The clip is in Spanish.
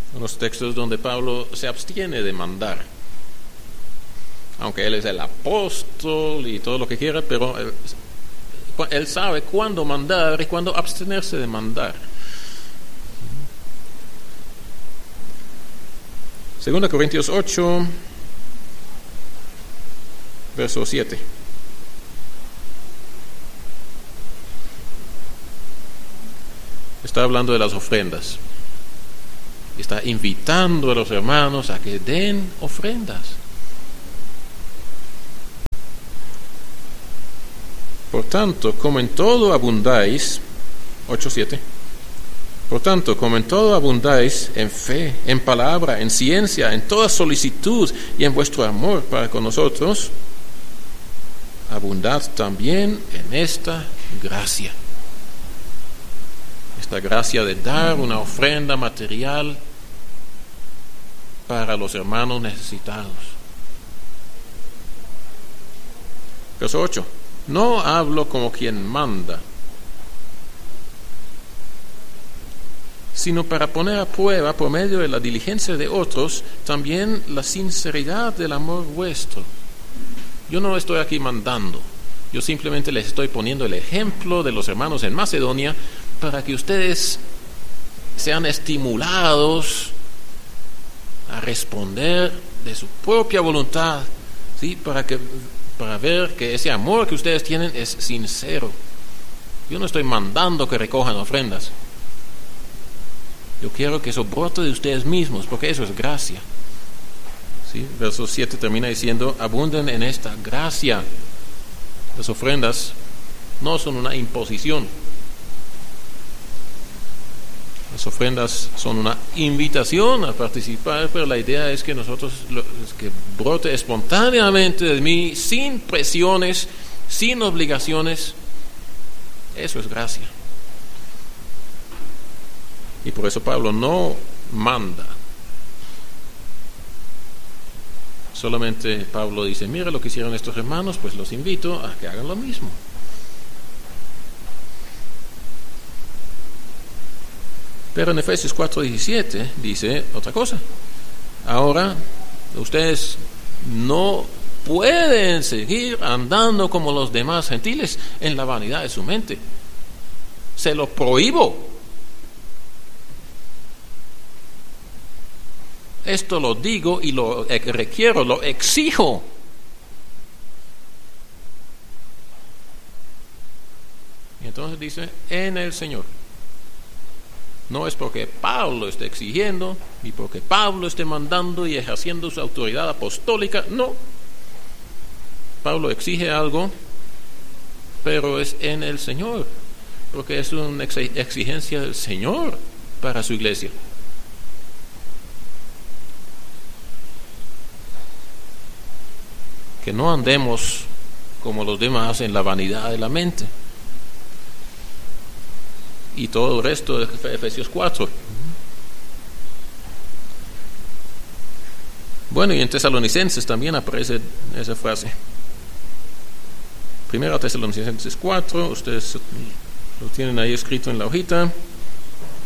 Unos textos donde Pablo se abstiene de mandar. Aunque él es el apóstol y todo lo que quiera, pero él sabe cuándo mandar y cuándo abstenerse de mandar. 2 Corintios 8, verso 7. Está hablando de las ofrendas. Está invitando a los hermanos a que den ofrendas. Por tanto, como en todo abundáis, 8:7. Por tanto, como en todo abundáis en fe, en palabra, en ciencia, en toda solicitud y en vuestro amor para con nosotros, abundad también en esta gracia. Esta gracia de dar una ofrenda material para los hermanos necesitados. Verso 8. No hablo como quien manda, sino para poner a prueba por medio de la diligencia de otros también la sinceridad del amor vuestro. Yo no estoy aquí mandando, yo simplemente les estoy poniendo el ejemplo de los hermanos en Macedonia para que ustedes sean estimulados a responder de su propia voluntad, ¿sí? Para ver que ese amor que ustedes tienen es sincero. Yo no estoy mandando que recojan ofrendas. Yo quiero que eso brote de ustedes mismos, porque eso es gracia. ¿Sí? Verso 7 termina diciendo, abunden en esta gracia. Las ofrendas no son una imposición. Las ofrendas son una invitación a participar, pero la idea es que nosotros, que brote espontáneamente de mí, sin presiones, sin obligaciones. Eso es gracia. Y por eso Pablo no manda. Solamente Pablo dice, mira lo que hicieron estos hermanos, pues los invito a que hagan lo mismo. Pero en Efesios 4:17 dice otra cosa. Ahora, ustedes no pueden seguir andando como los demás gentiles en la vanidad de su mente. Se lo prohíbo. Esto lo digo y lo requiero, lo exijo. Y entonces dice, en el Señor. No es porque Pablo esté exigiendo, ni porque Pablo esté mandando y ejerciendo su autoridad apostólica, no. Pablo exige algo, pero es en el Señor, porque es una exigencia del Señor para su iglesia. Que no andemos como los demás en la vanidad de la mente. Y todo el resto de Efesios 4. Bueno, y en Tesalonicenses también aparece esa frase. Primero Tesalonicenses 4, ustedes lo tienen ahí escrito en la hojita.